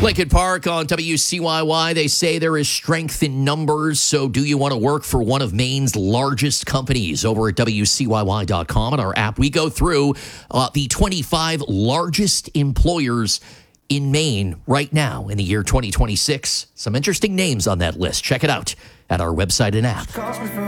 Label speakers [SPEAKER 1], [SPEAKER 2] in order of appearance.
[SPEAKER 1] Lincoln Park on WCYY. They say there is strength in numbers. So do you want to work for one of Maine's largest companies? Over at WCYY.com and our app, we go through the 25 largest employers in Maine right now in the year 2026. Some interesting names on that list. Check it out at our website and app.